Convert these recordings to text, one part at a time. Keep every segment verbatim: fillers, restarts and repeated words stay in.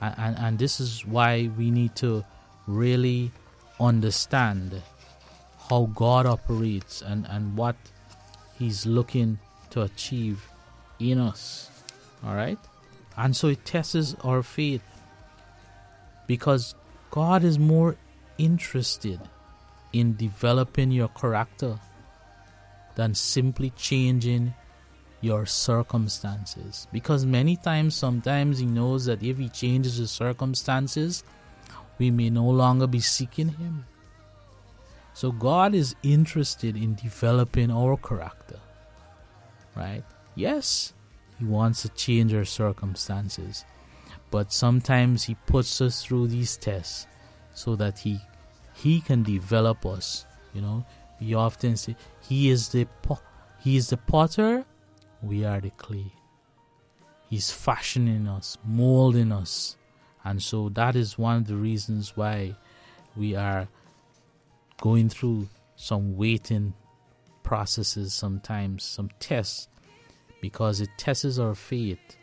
And, and, and this is why we need to really understand how God operates and, and what He's looking to achieve in us. All right? And so it tests our faith, because God is more interested in developing your character than simply changing your circumstances. Because many times, sometimes He knows that if He changes the circumstances, we may no longer be seeking Him. So God is interested in developing our character, right? Yes, He wants to change our circumstances, but sometimes He puts us through these tests so that He He can develop us. You know, we often say He is the po- He is the potter, we are the clay. He's fashioning us, molding us. And so that is one of the reasons why we are going through some waiting processes sometimes, some tests, because it tests our faith.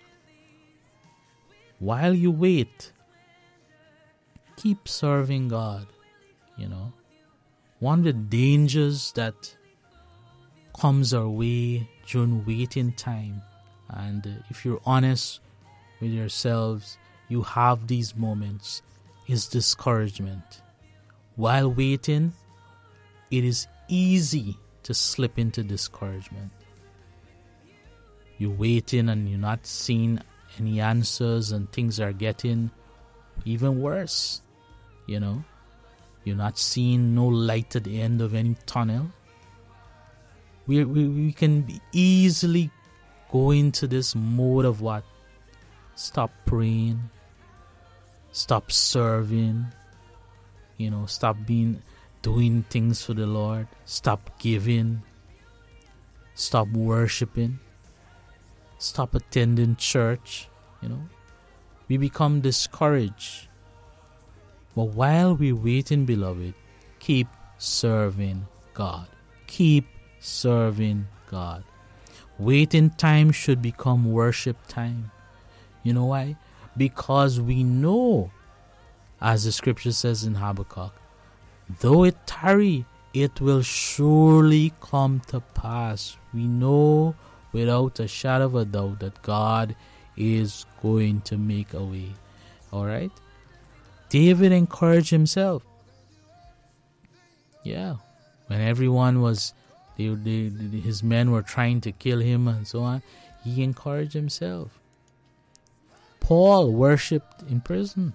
While you wait, keep serving God, you know. One of the dangers that comes our way during waiting time, and uh, if you're honest with yourselves, you have these moments, is discouragement. While waiting, it is easy to slip into discouragement. You're waiting and you're not seeing any answers, and things are getting even worse. You know, you're not seeing no light at the end of any tunnel. We we, we can easily go into this mode of what? Stop praying. Stop serving. You know, stop being doing things for the Lord. Stop giving. Stop worshiping. Stop attending church. You know, we become discouraged. But while we're waiting, beloved, keep serving God. Keep serving God. Waiting time should become worship time. You know why? Because we know, as the scripture says in Habakkuk, though it tarry, it will surely come to pass. We know without a shadow of a doubt that God is going to make a way. Alright? David encouraged himself. Yeah. When everyone was, they, they, his men were trying to kill him and so on, he encouraged himself. Paul worshipped in prison.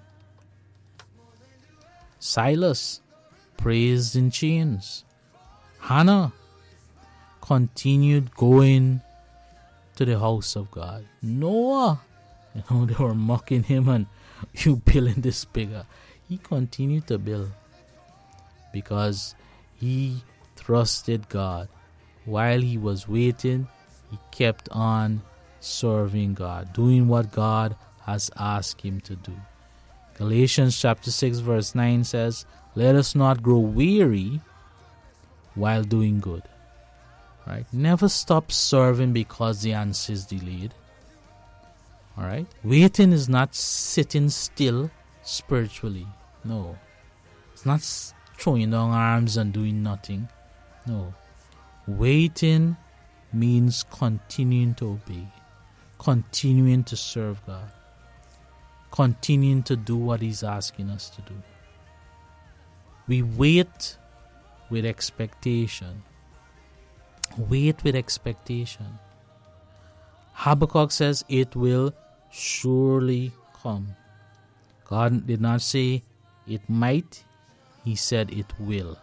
Silas praised in chains. Hannah continued going to the house of God. Noah, you know, they were mocking him and you building this bigger. He continued to build because he trusted God. While he was waiting, he kept on serving God, doing what God has asked him to do. Galatians chapter six verse nine says, let us not grow weary while doing good. Right? Never stop serving because the answer is delayed. Alright? Waiting is not sitting still spiritually. No. It's not throwing down arms and doing nothing. No. Waiting means continuing to obey. Continuing to serve God. Continuing to do what He's asking us to do. We wait with expectation. Wait with expectation. Habakkuk says it will surely come. God did not say it might. He said it will.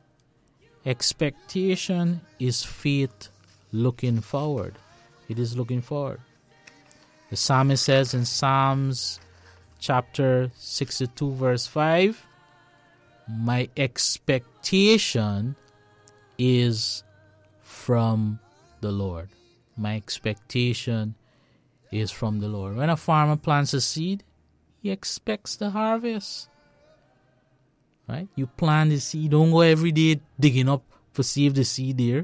Expectation is faith looking forward. It is looking forward. The psalmist says in Psalms chapter sixty-two verse five, my expectation is from the Lord. My expectation is from the Lord. When a farmer plants a seed, he expects the harvest. Right? You plant the seed. Don't go every day digging up to see if the seed there.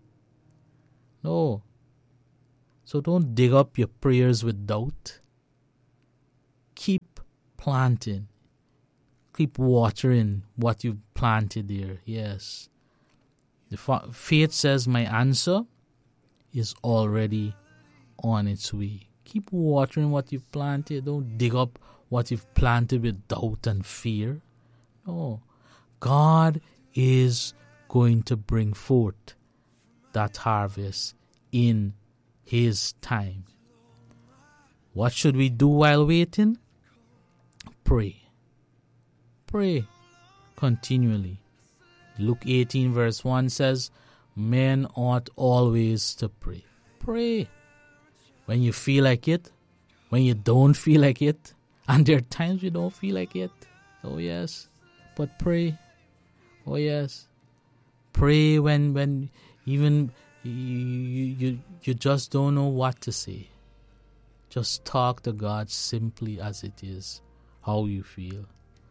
No. So don't dig up your prayers with doubt. Keep planting. Keep watering what you've planted there. Yes. The fa- faith says my answer is already on its way. Keep watering what you've planted. Don't dig up what you've planted with doubt and fear. No. God is going to bring forth that harvest in His time. What should we do while waiting? Pray. Pray continually. Luke eighteen verse one says, men ought always to pray. Pray. When you feel like it, when you don't feel like it, and there are times you don't feel like it. Oh yes. But pray. Oh yes. Pray when when even you, you, you just don't know what to say. Just talk to God simply as it is, how you feel.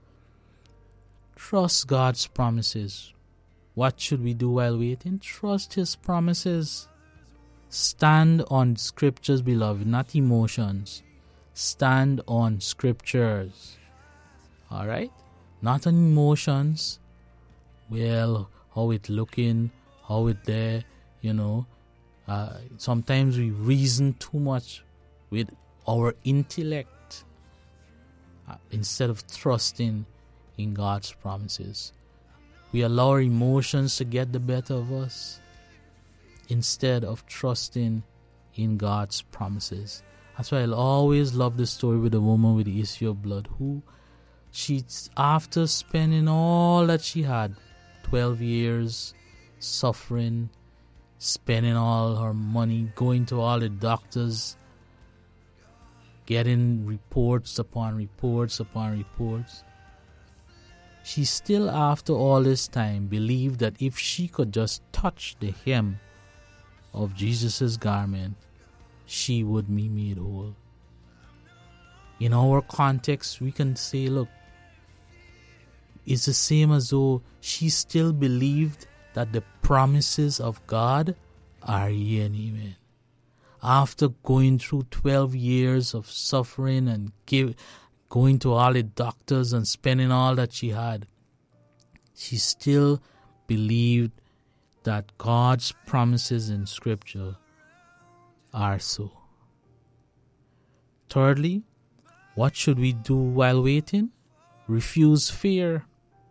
Trust God's promises. What should we do while waiting? Trust His promises. Stand on scriptures, beloved, not emotions. Stand on scriptures. Alright? Not on emotions. Well, how it looking, how it there, you know. Uh, sometimes we reason too much with our intellect uh, instead of trusting in God's promises. We allow our emotions to get the better of us instead of trusting in God's promises. That's why I'll always love the story with the woman with the issue of blood, who she, after spending all that she had, twelve years suffering, spending all her money, going to all the doctors, getting reports upon reports upon reports, she still, after all this time, believed that if she could just touch the hem of Jesus' garment, she would be made whole. In our context, we can say, look, it's the same as though she still believed that the promises of God are yea and amen. After going through twelve years of suffering and give, going to all the doctors and spending all that she had, she still believed that God's promises in Scripture are so. Thirdly, what should we do while waiting? Refuse fear.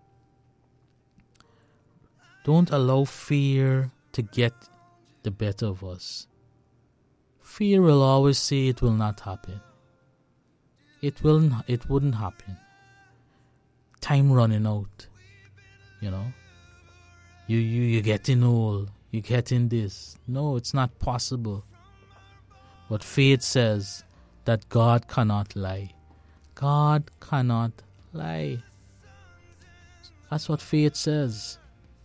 Don't allow fear to get the better of us. Fear will always say it will not happen. It will. It wouldn't happen. Time running out. You know. You you you're getting old. You're getting this. No, it's not possible. But faith says that God cannot lie. God cannot lie. That's what faith says.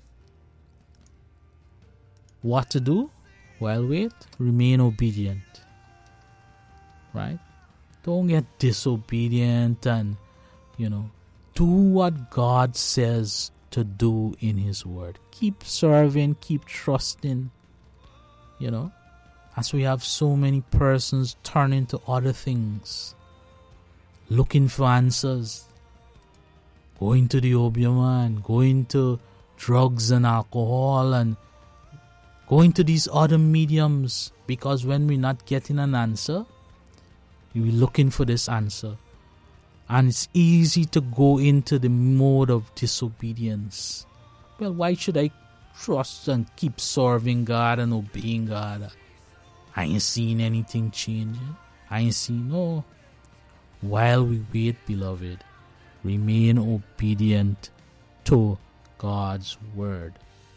What to do? While wait, remain obedient. Right? Don't get disobedient and, you know, do what God says to do in His Word. Keep serving, keep trusting, you know. As we have so many persons turning to other things, looking for answers, going to the opium man, going to drugs and alcohol and going to these other mediums, because when we're not getting an answer, we're looking for this answer. And it's easy to go into the mode of disobedience. Well, why should I trust and keep serving God and obeying God? I ain't seen anything changing. I ain't seen no. While we wait, beloved, remain obedient to God's word.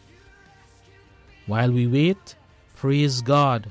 While we wait, praise God.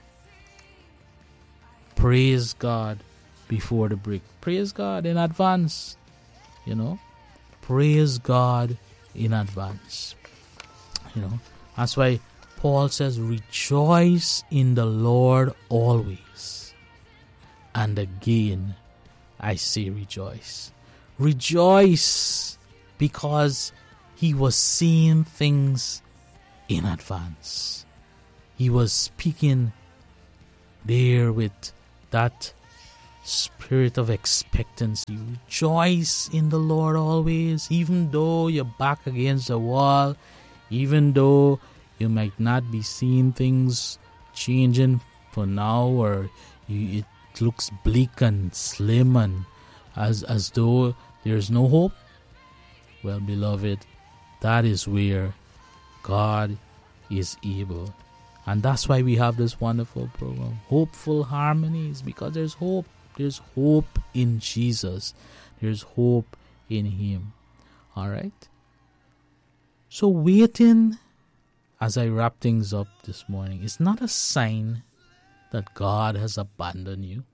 Praise God before the break. Praise God in advance. You know, praise God in advance. You know, that's why Paul says, rejoice in the Lord always. And again, I say rejoice. Rejoice because he was seeing things in advance. He was speaking there with that spirit of expectancy. Rejoice in the Lord always, even though you're back against the wall, even though you might not be seeing things changing for now, or you, it looks bleak and slim and as as though there's no hope. Well, beloved, that is where God is able. And that's why we have this wonderful program, Hopeful Harmonies, because there's hope. There's hope in Jesus. There's hope in Him. All right? So waiting, as I wrap things up this morning, is not a sign that God has abandoned you.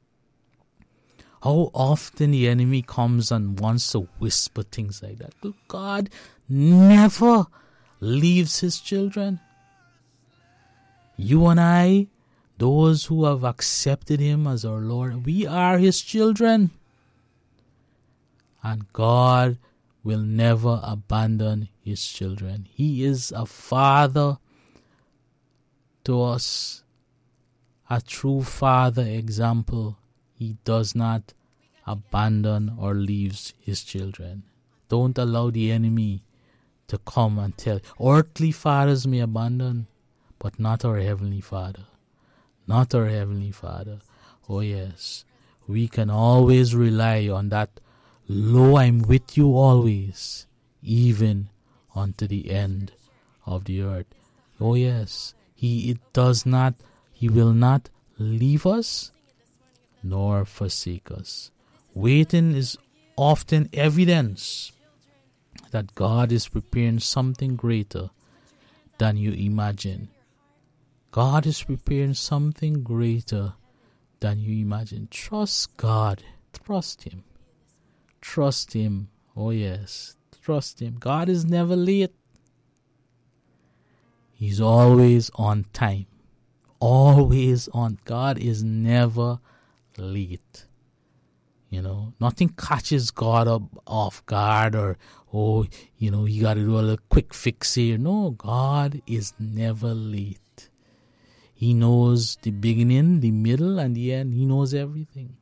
How often the enemy comes and wants to whisper things like that. But God never leaves His children. You and I, those who have accepted Him as our Lord, we are His children. And God will never abandon His children. He is a father to us, a true father example. He does not abandon or leaves His children. Don't allow the enemy to come and tell. Earthly fathers may abandon, but not our Heavenly Father. Not our Heavenly Father. Oh yes, we can always rely on that, lo, I'm with you always, even unto the end of the earth. Oh yes, He it does not, He will not leave us nor forsake us. Waiting is often evidence that God is preparing something greater than you imagine. God is preparing something greater than you imagine. Trust God. Trust Him. Trust Him. Oh yes. Trust Him. God is never late. He's always on time. Always on. God is never late. You know, nothing catches God up off guard, or, oh, you know, you got to do a little quick fix here. No, God is never late. He knows the beginning, the middle, and the end. He knows everything.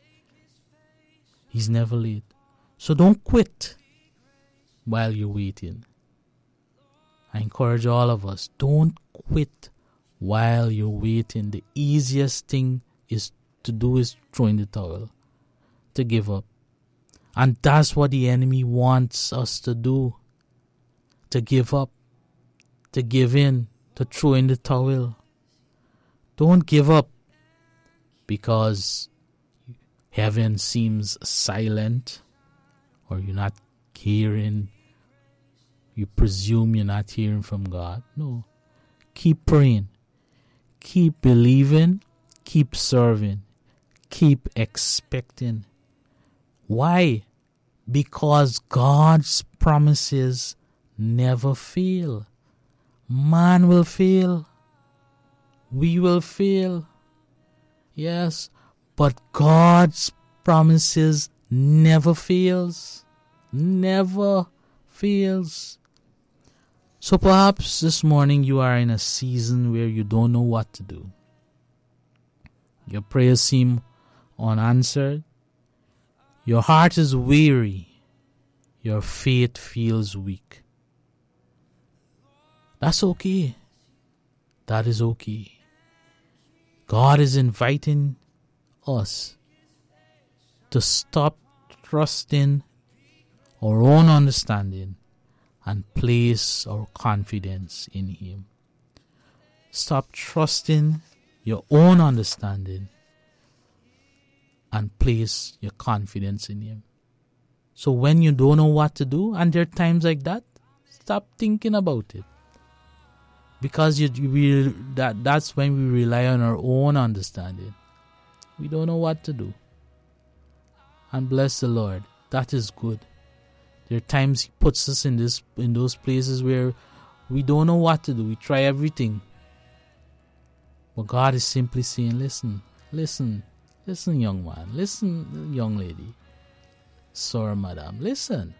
He's never late. So don't quit while you're waiting. I encourage all of us, don't quit while you're waiting. The easiest thing is to do is throw in the towel, to give up. And that's what the enemy wants us to do, to give up, to give in, to throw in the towel. Don't give up because heaven seems silent, or you're not hearing, you presume you're not hearing from God. No. Keep praying. Keep believing. Keep serving. Keep expecting. Why? Because God's promises never fail. Man will fail. We will fail. Yes, but God's promises never fails. Never fails. So perhaps this morning you are in a season where you don't know what to do. Your prayers seem unanswered. Your heart is weary. Your faith feels weak. That's okay. That is okay. God is inviting us to stop trusting our own understanding and place our confidence in Him. Stop trusting your own understanding and place your confidence in Him. So when you don't know what to do, and there are times like that, stop thinking about it. Because you, we, that, that's when we rely on our own understanding. We don't know what to do. And bless the Lord, that is good. There are times He puts us in this in those places where we don't know what to do. We try everything. But God is simply saying, listen, listen, listen, young man, listen, young lady, sir, madam, listen.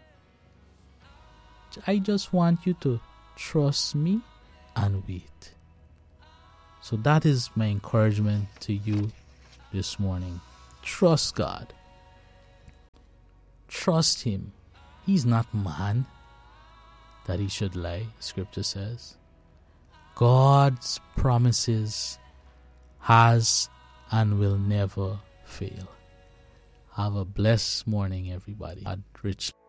I just want you to trust me and wait. So that is my encouragement to you this morning. Trust God. Trust Him. He's not man that He should lie, Scripture says. God's promises has and will never fail. Have a blessed morning, everybody. God richly